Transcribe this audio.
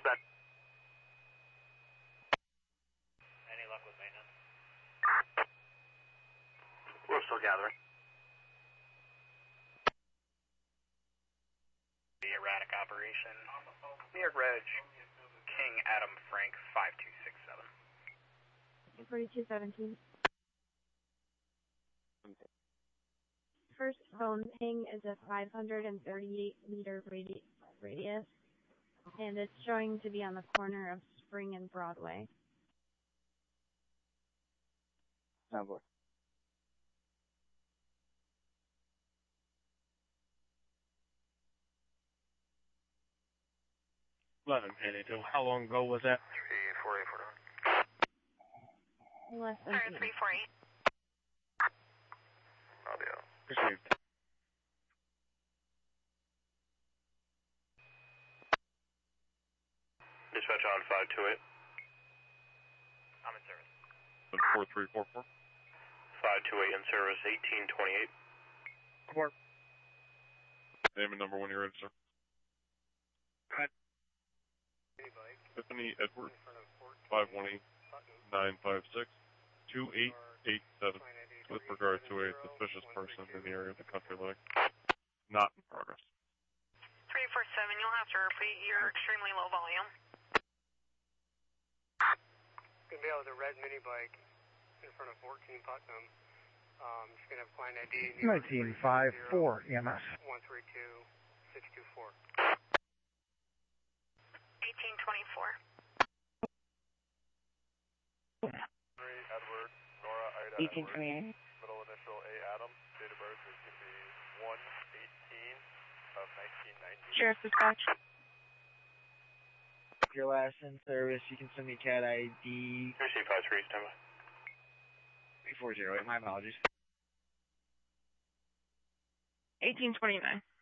dispatch. Any luck with maintenance? We're still gathering. The erratic operation. Near Reg, King Adam Frank 5267. 4217. First phone ping is a 538-meter radius, and it's showing to be on the corner of Spring and Broadway. Number. How long ago was that? 3484. Less than 348. Audio. Received. Dispatch on 528. I'm in service. 4344. 528 in service, 1828. Report. Name and number when you're ready, sir. Tiffany Edwards, 518-956-2887, with regard to a suspicious person in the area of the country line. Not in progress. 347, you'll have to repeat your extremely low volume. Gonna be out with a red mini bike in front of 14 Putnam. Just gonna have client ID. 1954 EMS. 132-624. 1824. Edward, Nora, Ida, 1828. middle initial A Adam, date of birth is going to be 1/18 of 1990. Sheriff Dispatch. If you're last in service, you can send me CAD ID. Receive 53, stand by. 3408, my apologies. 1829.